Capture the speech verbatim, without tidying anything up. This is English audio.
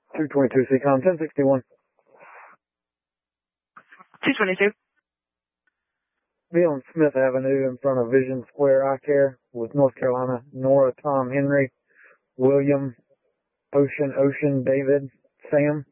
two twenty-two C COM, ten sixty-one. two twenty-two. Be on Smith Avenue in front of Vision Square Eye Care with North Carolina. Nora, Tom, Henry, William, Ocean, Ocean, David, Sam.